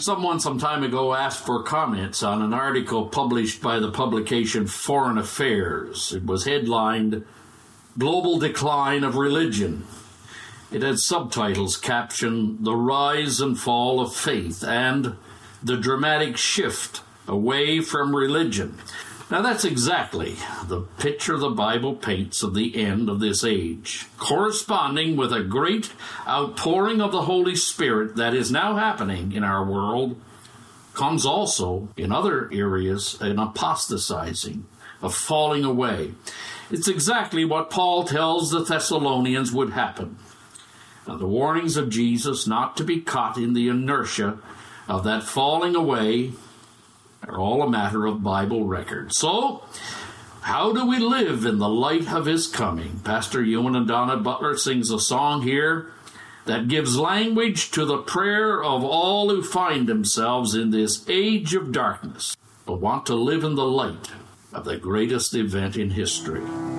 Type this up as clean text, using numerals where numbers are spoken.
Someone some time ago asked for comments on an article published by the publication Foreign Affairs. It was headlined, Global Decline of Religion. It had subtitles captioned, The Rise and Fall of Faith and The Dramatic Shift Away from Religion. Now that's exactly the picture the Bible paints of the end of this age, corresponding with a great outpouring of the Holy Spirit that is now happening in our world, comes also in other areas an apostatizing, a falling away. It's exactly what Paul tells the Thessalonians would happen. Now, the warnings of Jesus not to be caught in the inertia of that falling away are all a matter of Bible record. So, how do we live in the light of his coming? Pastor Ewan and Donna Butler sings a song here that gives language to the prayer of all who find themselves in this age of darkness, but want to live in the light of the greatest event in history.